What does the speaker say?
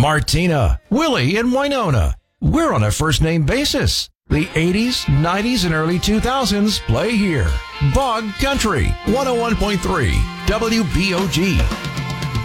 Martina, Willie, and Winona. We're on a first-name basis. The 80s, 90s, and early 2000s play here. Bog Country, 101.3 WBOG.